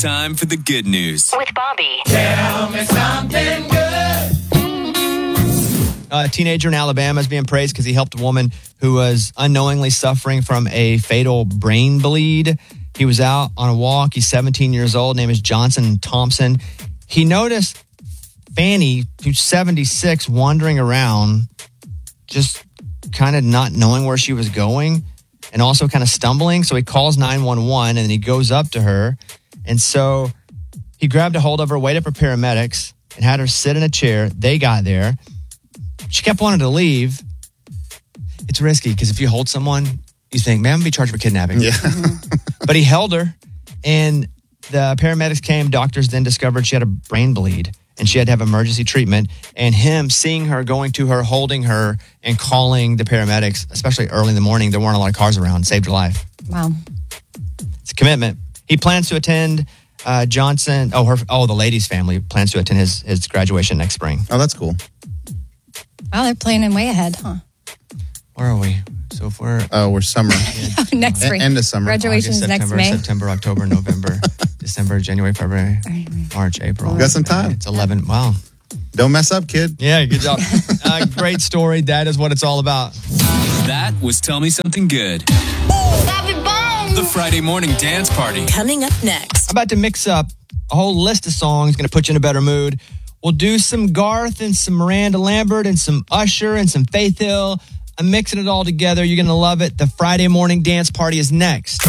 time for the good news. With Bobby. Tell me something good. A teenager in Alabama is being praised because he helped a woman who was unknowingly suffering from a fatal brain bleed. He was out on a walk. He's 17 years old. Name is Johnson Thompson. He noticed Fanny, who's 76, wandering around, just kind of not knowing where she was going and also kind of stumbling. So he calls 911 and then he goes up to her. And so he grabbed a hold of her, waited for paramedics, and had her sit in a chair. They got there. She kept wanting to leave. It's risky because if you hold someone, you think, man, I'm going to be charged for kidnapping. Yeah. But he held her, and the paramedics came. Doctors then discovered she had a brain bleed, and she had to have emergency treatment. And him seeing her, going to her, holding her, and calling the paramedics, especially early in the morning, there weren't a lot of cars around, saved her life. Wow. It's a commitment. He plans to attend the lady's family plans to attend his graduation next spring. Oh, that's cool. Wow, they're planning way ahead, huh? Where are we? So if we're... we're summer. Next spring. End of summer. Graduation's August, next May. September, October, November, December, January, February, March, April. Got some time. It's 11. Wow. Don't mess up, kid. Yeah, good job. Great story. That is what it's all about. That was Tell Me Something Good. The Friday morning dance party. Coming up next. I'm about to mix up a whole list of songs, going to put you in a better mood. We'll do some Garth and some Miranda Lambert and some Usher and some Faith Hill. I'm mixing it all together. You're going to love it. The Friday morning dance party is next.